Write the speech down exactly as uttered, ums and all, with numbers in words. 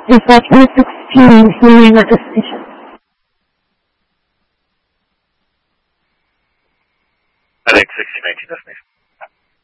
Dispatch one sixteen, nearing at destination. Alex sixteen nineteen destination.